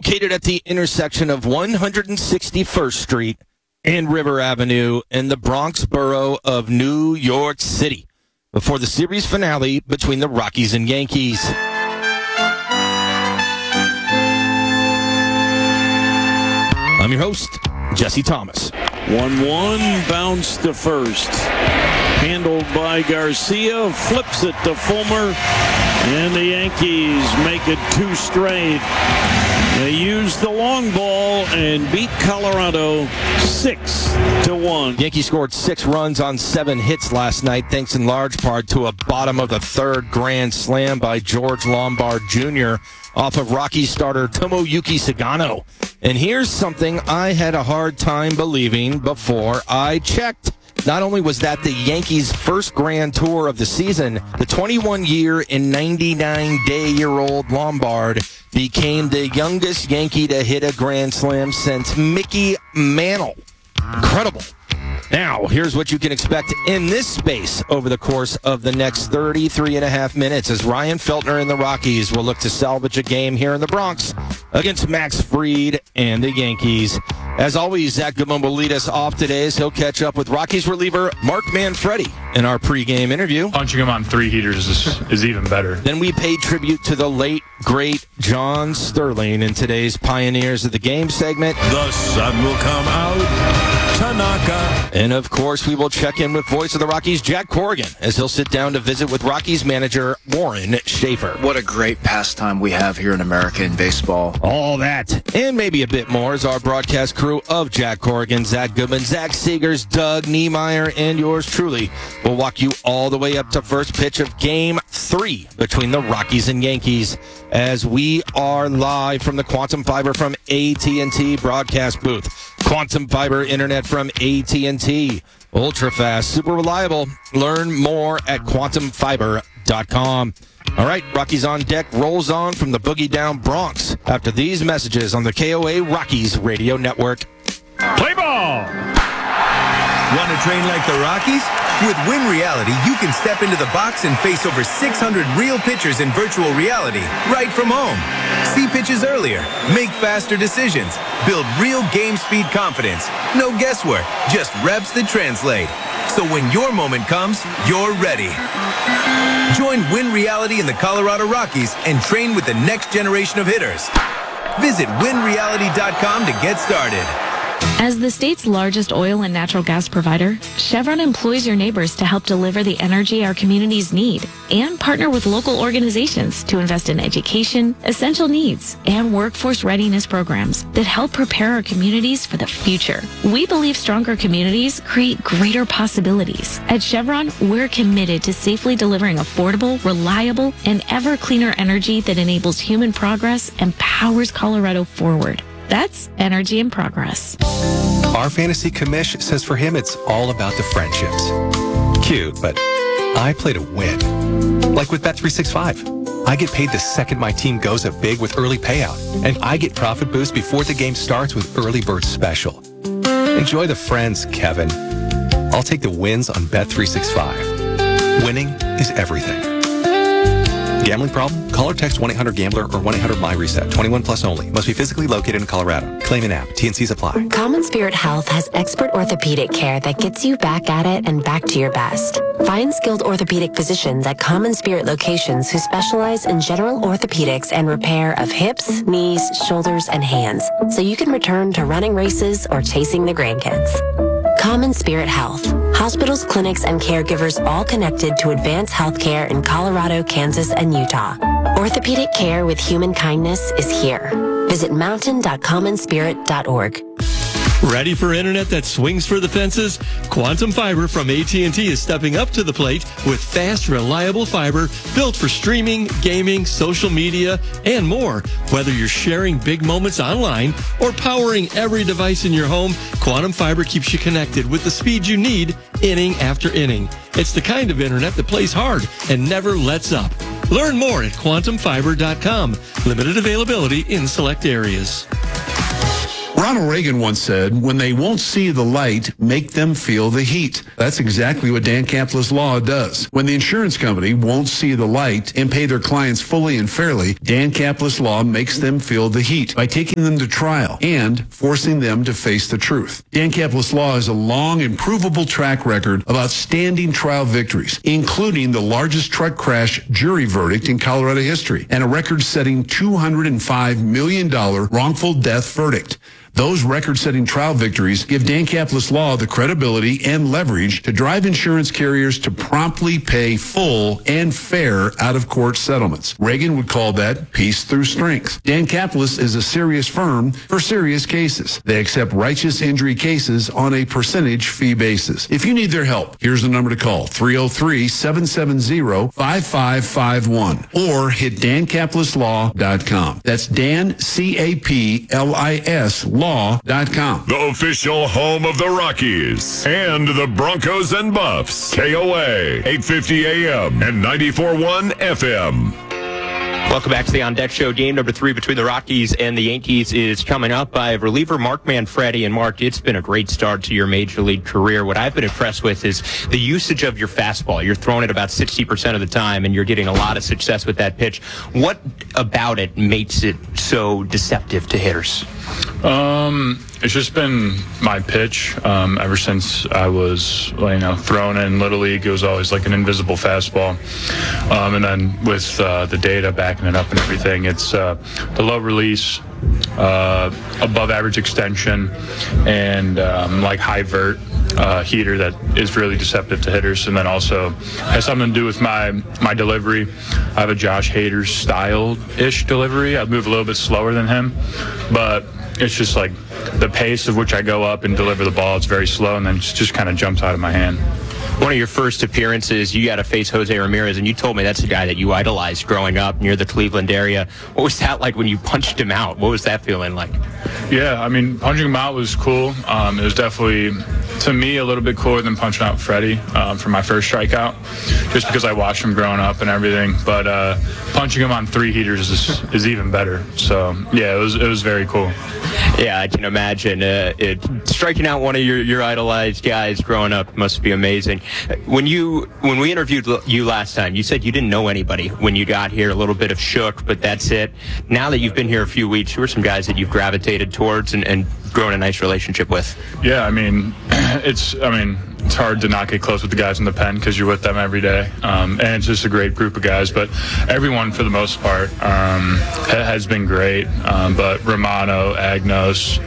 located at the intersection of 161st Street and River Avenue in the Bronx borough of New York City before the series finale between the Rockies and Yankees. I'm your host, Jesse Thomas. 1-1, bounce to first. Handled by Garcia, flips it to Fulmer, and the Yankees make it 2 straight. They used the long ball and beat Colorado 6-1. Yankees scored 6 runs on 7 hits last night, thanks in large part to a bottom of the 3rd grand slam by George Lombard Jr. off of Rockies starter Tomoyuki Sagano. And here's something I had a hard time believing before I checked. Not only was that the Yankees' first grand tour of the season, the 21-year and 99-day-year-old Lombard became the youngest Yankee to hit a grand slam since Mickey Mantle. Incredible. Now, here's what you can expect in this space over the course of the next 33 and a half minutes as Ryan Feltner and the Rockies will look to salvage a game here in the Bronx against Max Fried and the Yankees. As always, Zach Goodman will lead us off today as he'll catch up with Rockies reliever Mark Manfredi in our pregame interview. Punching him on 3 heaters is even better. Then we paid tribute to the late, great John Sterling in today's Pioneers of the Game segment. The sun will come out. Tanaka. And, of course, we will check in with voice of the Rockies, Jack Corrigan, as he'll sit down to visit with Rockies manager Warren Schaefer. What a great pastime we have here in America in baseball. All that and maybe a bit more is our broadcast crew of Jack Corrigan, Zach Goodman, Zach Seegers, Doug Niemeyer, and yours truly will walk you all the way up to first pitch of Game 3 between the Rockies and Yankees as we are live from the Quantum Fiber from AT&T broadcast booth. Quantum Fiber Internet from AT&T. Ultra fast, super reliable. Learn more at quantumfiber.com. All right, Rockies on Deck rolls on from the Boogie Down Bronx after these messages on the KOA Rockies Radio Network. Play ball! Want to train like the Rockies? With Win Reality, you can step into the box and face over 600 real pitchers in virtual reality right from home. See pitches earlier, make faster decisions, build real game speed confidence. No guesswork, just reps that translate. So when your moment comes, you're ready. Join Win Reality in the Colorado Rockies and train with the next generation of hitters. Visit winreality.com to get started. As the state's largest oil and natural gas provider, Chevron employs your neighbors to help deliver the energy our communities need and partner with local organizations to invest in education, essential needs, and workforce readiness programs that help prepare our communities for the future. We believe stronger communities create greater possibilities. At Chevron, we're committed to safely delivering affordable, reliable, and ever cleaner energy that enables human progress and powers Colorado forward. That's energy in progress. Our fantasy commish says for him it's all about the friendships. Cute, but I play to win. Like with Bet365. I get paid the second my team goes up big with early payout. And I get profit boost before the game starts with Early Bird Special. Enjoy the friends, Kevin. I'll take the wins on Bet365. Winning is everything. Gambling problem? Call or text 1-800-GAMBLER or 1-800-MyReset. 21 plus only. Must be physically located in Colorado. Claim an app. T&Cs apply. Common Spirit Health has expert orthopedic care that gets you back at it and back to your best. Find skilled orthopedic physicians at Common Spirit locations who specialize in general orthopedics and repair of hips, knees, shoulders, and hands, so you can return to running races or chasing the grandkids. Common Spirit Health. Hospitals, clinics, and caregivers all connected to advance healthcare in Colorado, Kansas, and Utah. Orthopedic care with human kindness is here. Visit mountain.commonspirit.org. Ready for internet that swings for the fences? Quantum Fiber from AT&T is stepping up to the plate with fast, reliable fiber built for streaming, gaming, social media, and more. Whether you're sharing big moments online or powering every device in your home, Quantum Fiber keeps you connected with the speed you need inning after inning. It's the kind of internet that plays hard and never lets up. Learn more at quantumfiber.com. Limited availability in select areas. Ronald Reagan once said, when they won't see the light, make them feel the heat. That's exactly what Dan Capless Law does. When the insurance company won't see the light and pay their clients fully and fairly, Dan Capless Law makes them feel the heat by taking them to trial and forcing them to face the truth. Dan Capless Law has a long and provable track record of outstanding trial victories, including the largest truck crash jury verdict in Colorado history and a record-setting $205 million wrongful death verdict. Those record-setting trial victories give Dan Capless Law the credibility and leverage to drive insurance carriers to promptly pay full and fair out-of-court settlements. Reagan would call that peace through strength. Dan Capless is a serious firm for serious cases. They accept righteous injury cases on a percentage fee basis. If you need their help, here's the number to call, 303-770-5551, or hit DanCaplessLaw.com. That's Dan, C-A-P-L-I-S, Law.com. The official home of the Rockies and the Broncos and Buffs. KOA, 850 AM and 94.1 FM. Welcome back to the On Deck Show. Game number 3 between the Rockies and the Yankees is coming up by reliever Mark Manfredi. And Mark, it's been a great start to your major league career. What I've been impressed with is the usage of your fastball. You're throwing it about 60% of the time, and you're getting a lot of success with that pitch. What about it makes it so deceptive to hitters? It's just been my pitch ever since I was, thrown in Little League. It was always like an invisible fastball. And then with the data backing it up and everything, it's the low release, above average extension, and like high vert heater that is really deceptive to hitters. And then also has something to do with my delivery. I have a Josh Hader style-ish delivery. I move a little bit slower than him, but it's just like the pace of which I go up and deliver the ball, it's very slow, and then it just kind of jumps out of my hand. One of your first appearances, you got to face Jose Ramirez, and you told me that's a guy that you idolized growing up near the Cleveland area. What was that like when you punched him out? What was that feeling like? Yeah, I mean, punching him out was cool. It was definitely, to me, a little bit cooler than punching out Freddie for my first strikeout, just because I watched him growing up and everything. But punching him on 3 heaters is even better. So, yeah, it was very cool. Yeah, I can imagine. Striking out one of your idolized guys growing up must be amazing. When we interviewed you last time, you said you didn't know anybody when you got here, a little bit of shook, but that's it. Now that you've been here a few weeks, who are some guys that you've gravitated towards and grown a nice relationship with? Yeah, I mean, it's hard to not get close with the guys in the pen because you're with them every day. And it's just a great group of guys. But everyone, for the most part, has been great. But Romano, Agnos,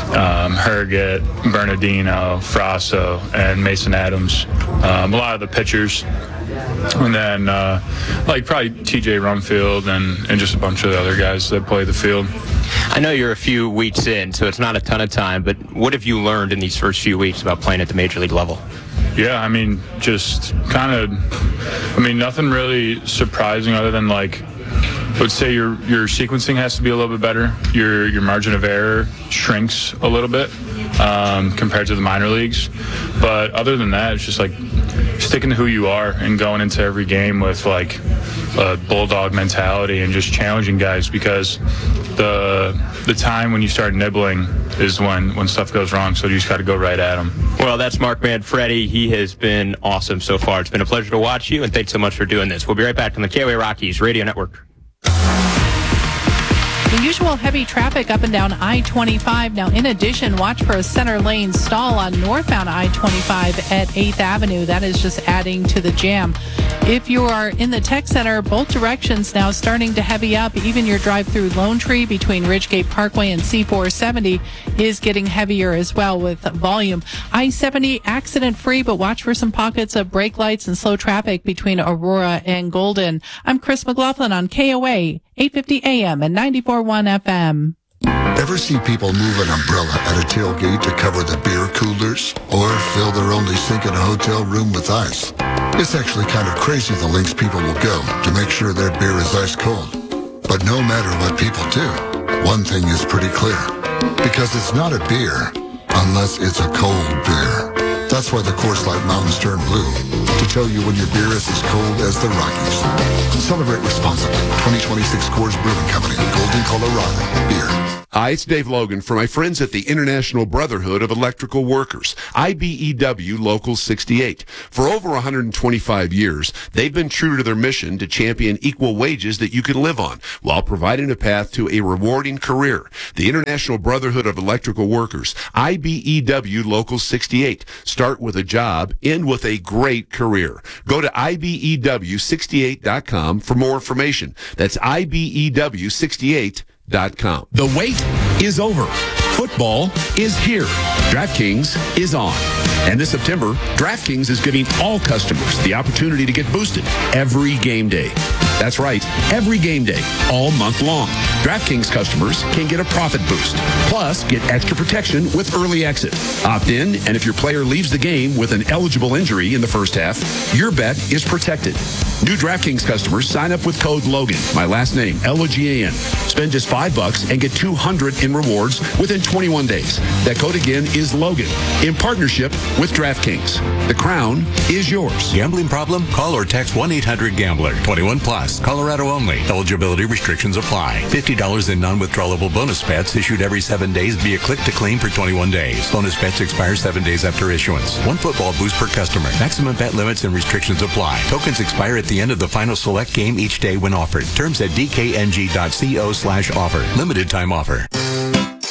Herget, Bernardino, Frasso, and Mason Adams. A lot of the pitchers. And then, probably TJ Rumfield and just a bunch of the other guys that play the field. I know you're a few weeks in, so it's not a ton of time, but what have you learned in these first few weeks about playing at the major league level? Yeah, I mean, just kind of, nothing really surprising other than I would say your sequencing has to be a little bit better. Your margin of error shrinks a little bit compared to the minor leagues. But other than that, it's just sticking to who you are and going into every game with a bulldog mentality and just challenging guys, because the time when you start nibbling is when stuff goes wrong. So you just got to go right at them. Well, that's Mark Manfredi. He has been awesome so far. It's been a pleasure to watch you, and thanks so much for doing this. We'll be right back on the KOA Rockies Radio Network. The usual heavy traffic up and down I-25. Now, in addition, watch for a center lane stall on northbound I-25 at 8th Avenue. That is just adding to the jam. If you are in the tech center, both directions now starting to heavy up. Even your drive through Lone Tree between Ridgegate Parkway and C470 is getting heavier as well with volume. I-70 accident-free, but watch for some pockets of brake lights and slow traffic between Aurora and Golden. I'm Chris McLaughlin on KOA, 850 AM and 94.1 FM. Ever see people move an umbrella at a tailgate to cover the beer coolers? Or fill their only sink in a hotel room with ice? It's actually kind of crazy the lengths people will go to make sure their beer is ice cold. But no matter what people do, one thing is pretty clear. Because it's not a beer unless it's a cold beer. That's why the Coors Light Mountains turn blue, to tell you when your beer is as cold as the Rockies. Celebrate responsibly. 2026 Coors Brewing Company, Golden, Colorado. Beer. Hi, it's Dave Logan for my friends at the International Brotherhood of Electrical Workers, IBEW Local 68. For over 125 years, they've been true to their mission to champion equal wages that you can live on while providing a path to a rewarding career. The International Brotherhood of Electrical Workers, IBEW Local 68. Start with a job, end with a great career. Go to IBEW68.com for more information. That's IBEW68.com. The wait is over. Football is here. DraftKings is on. And this September, DraftKings is giving all customers the opportunity to get boosted every game day. That's right, every game day, all month long. DraftKings customers can get a profit boost, plus get extra protection with early exit. Opt in, and if your player leaves the game with an eligible injury in the first half, your bet is protected. New DraftKings customers sign up with code Logan, my last name, Logan. Spend just $5 and get $200 in rewards within 21 days. That code again is Logan, in partnership with DraftKings. The crown is yours. Gambling problem? Call or text 1-800-GAMBLER. 21 plus. Colorado only. Eligibility restrictions apply. $50 in non-withdrawable bonus bets issued every 7 days via click to claim for 21 days. Bonus bets expire 7 days after issuance. One football boost per customer. Maximum bet limits and restrictions apply. Tokens expire at the end of the final select game each day when offered. Terms at dkng.co/offer. Limited time offer.